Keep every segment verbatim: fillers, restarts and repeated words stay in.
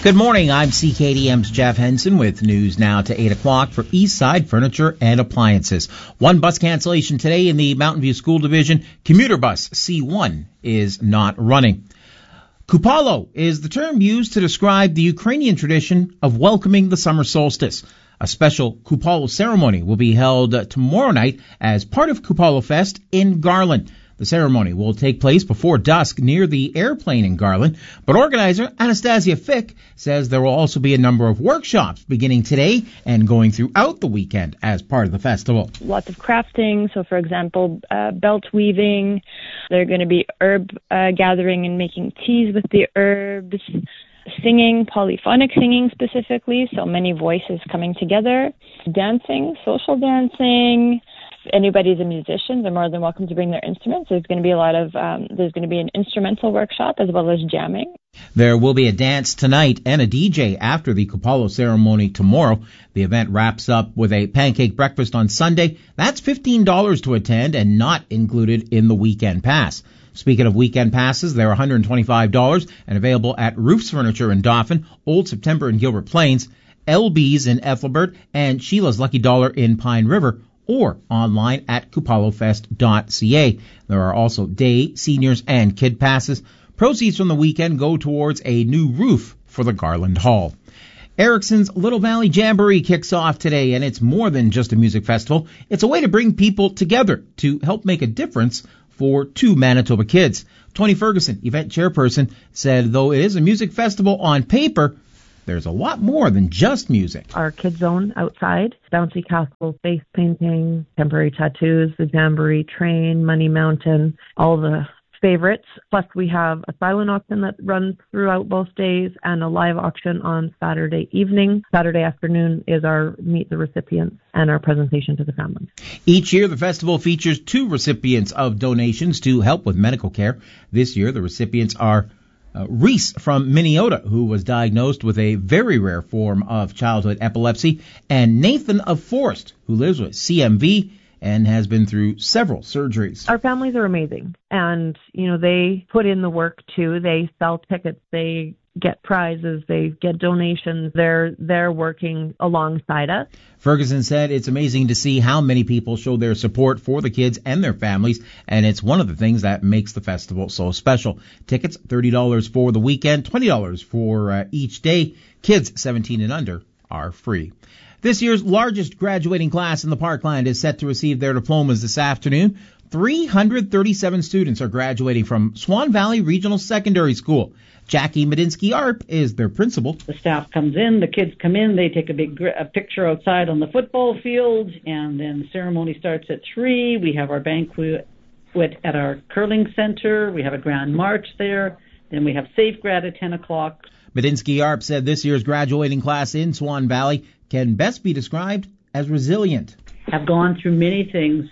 Good morning. I'm C K D M's Jeff Henson with news now to eight o'clock for Eastside Furniture and Appliances. One bus cancellation today in the Mountain View School Division. Commuter bus C one is not running. Kupalo is the term used to describe the Ukrainian tradition of welcoming the summer solstice. A special Kupalo ceremony will be held tomorrow night as part of Kupalo Fest in Garland. The ceremony will take place before dusk near the airplane in Garland, but organizer Anastasia Fick says there will also be a number of workshops beginning today and going throughout the weekend as part of the festival. Lots of crafting, so for example, uh, belt weaving. They're going to be herb uh, gathering and making teas with the herbs. Singing, polyphonic singing specifically, so many voices coming together. Dancing, social dancing. If anybody's a musician, they're more than welcome to bring their instruments. There's going to be a lot of, um, there's going to be an instrumental workshop as well as jamming. There will be a dance tonight and a D J after the Kupalo ceremony tomorrow. The event wraps up with a pancake breakfast on Sunday. That's fifteen dollars to attend and not included in the weekend pass. Speaking of weekend passes, they're one hundred twenty-five dollars and available at Roofs Furniture in Dauphin, Old September in Gilbert Plains, L B's in Ethelbert, and Sheila's Lucky Dollar in Pine River, or online at kupalo fest dot c a. There are also day, seniors, and kid passes. Proceeds from the weekend go towards a new roof for the Garland Hall. Erickson's Little Valley Jamboree kicks off today, and it's more than just a music festival. It's a way to bring people together to help make a difference for two Manitoba kids. Tony Ferguson, event chairperson, said though it is a music festival on paper, there's a lot more than just music. Our kids zone outside, bouncy castle, face painting, temporary tattoos, the Jamboree train, Money Mountain, all the favorites. Plus we have a silent auction that runs throughout both days and a live auction on Saturday evening. Saturday afternoon is our meet the recipients and our presentation to the families. Each year the festival features two recipients of donations to help with medical care. This year the recipients are uh, Reese from Minnesota, who was diagnosed with a very rare form of childhood epilepsy, and Nathan of Forest, who lives with C M V and has been through several surgeries. Our families are amazing, and, you know, they put in the work, too. They sell tickets, they get prizes, they get donations. They're they're working alongside us. Ferguson said it's amazing to see how many people show their support for the kids and their families, and it's one of the things that makes the festival so special. Tickets, thirty dollars for the weekend, twenty dollars for uh, each day. Kids seventeen and under are free. This year's largest graduating class in the Parkland is set to receive their diplomas this afternoon. three hundred thirty-seven students are graduating from Swan Valley Regional Secondary School. Jackie Medinsky-Arp is their principal. The staff comes in, the kids come in, they take a big gr- a picture outside on the football field, and then the ceremony starts at three. We have our banquet at our curling center. We have a grand march there. Then we have Safe Grad at ten o'clock. Medinsky-Arp said this year's graduating class in Swan Valley can best be described as resilient. Have gone through many things,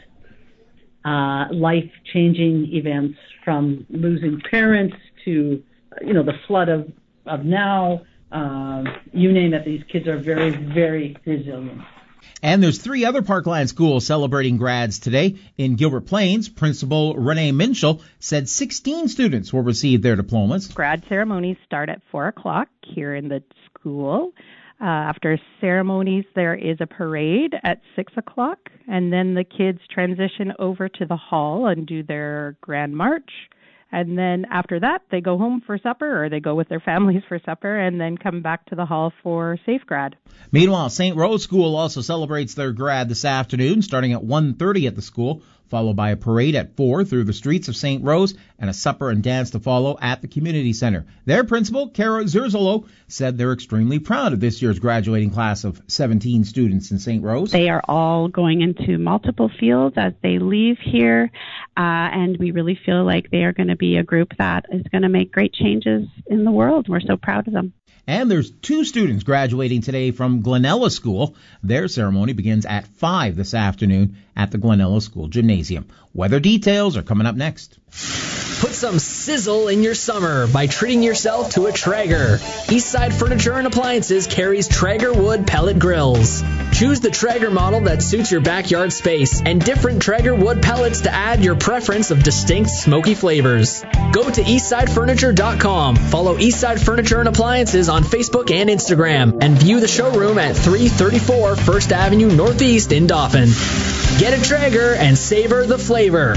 uh, life-changing events, from losing parents to, you know, the flood of, of now. Uh, you name it, these kids are very, very resilient. And there's three other Parkland schools celebrating grads today. In Gilbert Plains, Principal Renee Minshall said sixteen students will receive their diplomas. Grad ceremonies start at four o'clock here in the school. Uh, after ceremonies, there is a parade at six o'clock, and then the kids transition over to the hall and do their grand march. And then after that, they go home for supper, or they go with their families for supper, and then come back to the hall for Safe Grad. Meanwhile, Saint Rose School also celebrates their grad this afternoon, starting at one thirty at the school, followed by a parade at four through the streets of Saint Rose, and a supper and dance to follow at the community center. Their principal, Kara Zerzolo, said they're extremely proud of this year's graduating class of seventeen students in Saint Rose. They are all going into multiple fields as they leave here, uh, and we really feel like they are going to be a group that is going to make great changes in the world. We're so proud of them. And there's two students graduating today from Glenella School. Their ceremony begins at five this afternoon at the Glenello School Gymnasium. Weather details are coming up next. Put some sizzle in your summer by treating yourself to a Traeger. Eastside Furniture and Appliances carries Traeger wood pellet grills. Choose the Traeger model that suits your backyard space and different Traeger wood pellets to add your preference of distinct smoky flavors. Go to eastside furniture dot com, follow Eastside Furniture and Appliances on Facebook and Instagram, and view the showroom at three thirty-four First Avenue Northeast in Dauphin. Get a Traeger and savor the flavor.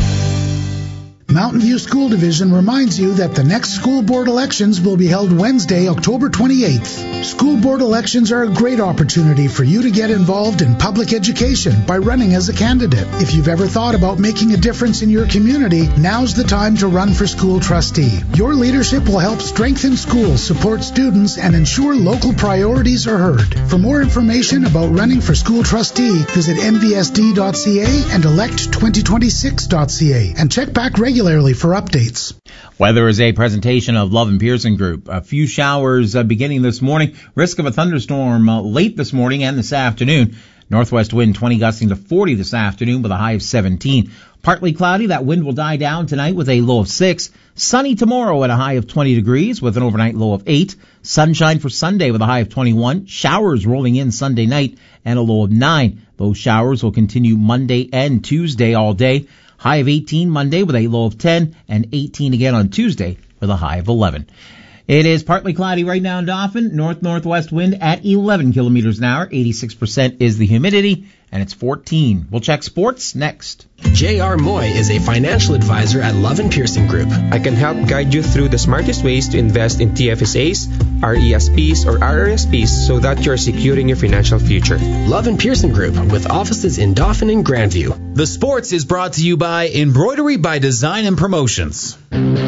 Mountain View School Division reminds you that the next school board elections will be held Wednesday, October twenty-eighth. School board elections are a great opportunity for you to get involved in public education by running as a candidate. If you've ever thought about making a difference in your community, now's the time to run for school trustee. Your leadership will help strengthen schools, support students, and ensure local priorities are heard. For more information about running for school trustee, visit m v s d dot c a and elect twenty twenty-six dot c a and check back regularly regularly for updates. Weather is a presentation of Love and Pearson Group. A few showers uh, beginning this morning. Risk of a thunderstorm uh, late this morning and this afternoon. Northwest wind twenty gusting to forty this afternoon with a high of seventeen. Partly cloudy. That wind will die down tonight with a low of six. Sunny tomorrow at a high of twenty degrees with an overnight low of eight. Sunshine for Sunday with a high of twenty-one. Showers rolling in Sunday night and a low of nine. Those showers will continue Monday and Tuesday all day. High of eighteen Monday with a low of ten, and eighteen again on Tuesday with a high of eleven. It is partly cloudy right now in Dauphin. North-northwest wind at eleven kilometers an hour. eighty-six percent is the humidity, and it's fourteen. We'll check sports next. J R. Moy is a financial advisor at Love and Pearson Group. I can help guide you through the smartest ways to invest in T F S As, R E S Ps, or R R S Ps so that you're securing your financial future. Love and Pearson Group with offices in Dauphin and Grandview. The sports is brought to you by Embroidery by Design and Promotions.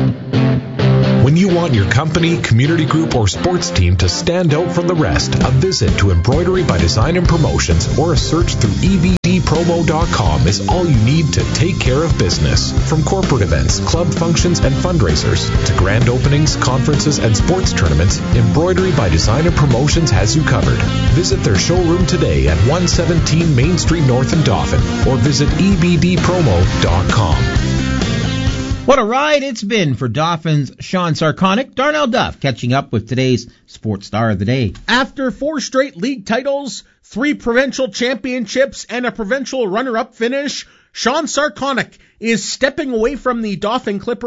When you want your company, community group, or sports team to stand out from the rest, a visit to Embroidery by Design and Promotions or a search through e b d promo dot com is all you need to take care of business. From corporate events, club functions, and fundraisers to grand openings, conferences, and sports tournaments, Embroidery by Design and Promotions has you covered. Visit their showroom today at one seventeen Main Street North in Dauphin or visit e b d promo dot com. What a ride it's been for Dauphin's Sean Sarconic. Darnell Duff catching up with today's Sports Star of the Day. After four straight league titles, three provincial championships, and a provincial runner-up finish, Sean Sarconic is stepping away from the Dauphin Clippers